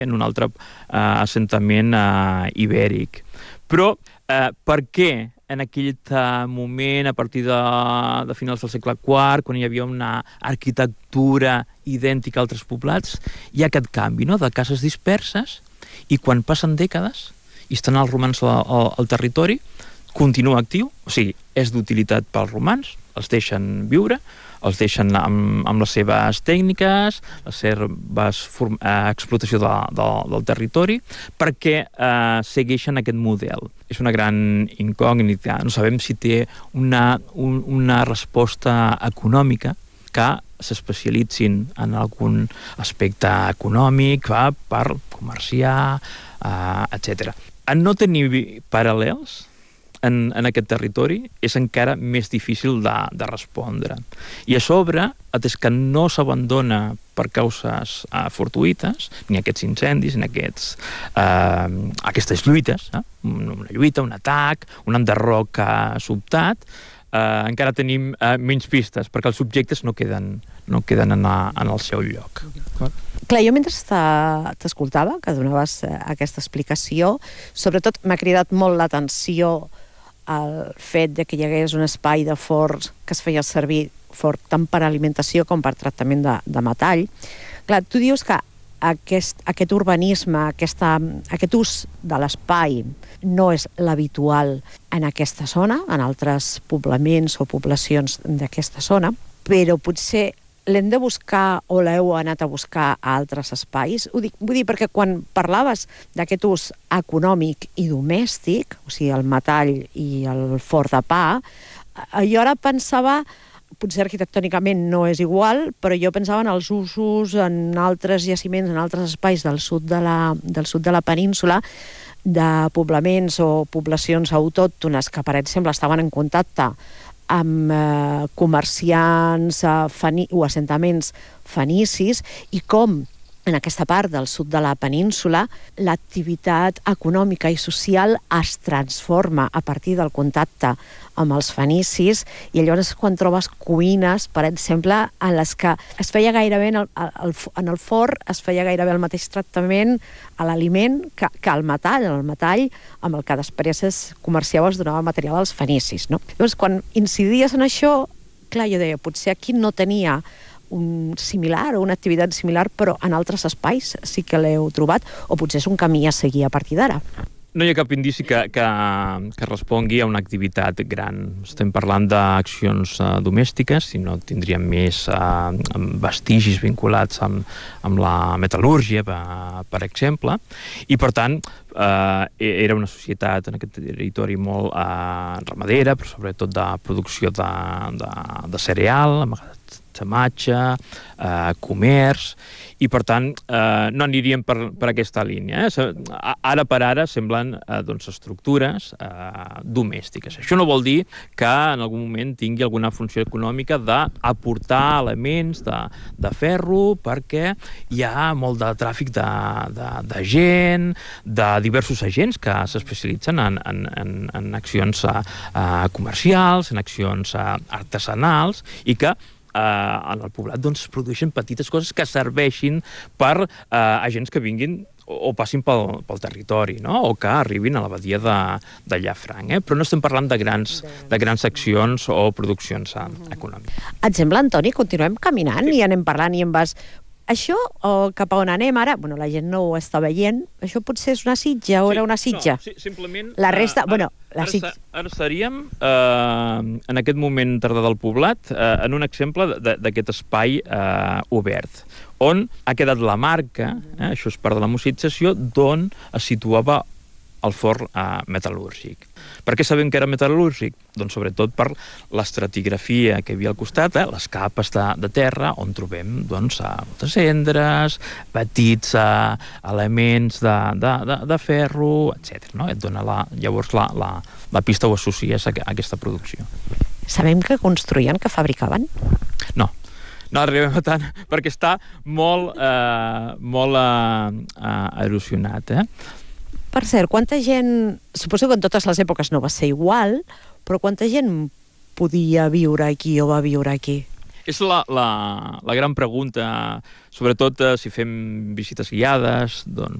en un altre assentament ibèric. Però per què en aquell moment, a partir de finals del segle IV, quan hi havia una arquitectura idèntica a altres poblats, hi ha aquest canvi, no?, de cases disperses, i quan passen dècades i estan els romans al territori, continua actiu, o sigui, és d'utilitat pels romans, els deixen viure, els deixen amb les seves tècniques, les seves explotació del territori, perquè segueixen aquest model. És una gran incògnita. No sabem si té una resposta econòmica que s'especialitzin en algun aspecte econòmic, per comerciar, etc. En no tenir paral·lels en aquest territori és encara més difícil de respondre. I a sobre, atès que no s'abandona per causes fortuïtes, ni aquests incendis, ni aquestes lluites, una lluita, un atac, un enderroc sobtat, encara tenim menys pistes, perquè els subjectes no queden en el seu lloc. Clar, jo mentre t'escoltava, que donaves aquesta explicació, sobretot m'ha cridat molt l'atenció el fet de que hi hagués un espai de forns que es feia servir tant per alimentació com per tractament de metall. Clar, tu dius que aquest urbanisme, aquest ús de l'espai no és l'habitual en aquesta zona, en altres poblaments o poblacions d'aquesta zona, però potser l'hem de buscar o l'heu anat a buscar a altres espais? Vull dir, perquè quan parlaves d'aquest ús econòmic i domèstic, o sigui, el metall i el forn de pa, jo ara pensava, potser arquitectònicament no és igual, però jo pensava en els usos en altres jaciments, en altres espais del sud de la península, de poblaments o poblacions autòctones que, per exemple, estaven en contacte amb comerciants o assentaments fenicis, i com en aquesta part del sud de la península l'activitat econòmica i social es transforma a partir del contacte amb els fenicis, i llavors quan trobes cuines, per exemple, en les que es feia gairebé en el forn es feia gairebé el mateix tractament a l'aliment que al metall. El metall amb el que després es comerciava, es donava material als fenicis, no? Llavors, quan incidies en això, clar, jo deia, potser aquí no tenia un similar o una activitat similar, però en altres espais sí que l'heu trobat, o potser és un camí a seguir a partir d'ara. No hi ha cap indici que respongui a una activitat gran. Estem parlant d'accions domèstiques, si no tindríem més vestigis vinculats amb la metal·lúrgia, per exemple, i per tant era una societat en aquest territori molt ramadera, però sobretot de producció de cereal, emmagatzematge, comerç, i per tant no aniríem per aquesta línia. Ara per ara semblen estructures domèstiques. Això no vol dir que en algun moment tingui alguna funció econòmica d'aportar elements de ferro, perquè hi ha molt de tràfic de gent, de diversos agents que s'especialitzen en accions comercials, en accions artesanals, i que en el poblat es produeixen petites coses que serveixin per agents que vinguin o passin pel territori, no? O que arribin a la badia de Llafranc. Però no estem parlant de grans accions o produccions econòmiques. Et sembla, Antoni? Continuem caminant i anem parlant i em vas... Això, o cap a on anem ara, la gent no ho està veient, això potser és una sitja o era una sitja? No, simplement... La resta, Ara estaríem, en aquest moment tardà del poblat, en un exemple d'aquest espai obert, on ha quedat la marca, això és part de la musicització, d'on es situava el forn metal·lúrgic. Per què sabem que era metal·lúrgic? Doncs sobretot per l'estratigrafia que hi havia al costat, les capes de terra, on trobem moltes cendres, petits elements de ferro, etc. Et dona llavors la pista o associes a aquesta producció. Sabem que construïen, que fabricaven? No arribem a tant, perquè està molt erosionat. Per cert, quanta gent... Suposo que en totes les èpoques no va ser igual, però quanta gent podia viure aquí o va viure aquí? És la gran pregunta, sobretot si fem visites guiades,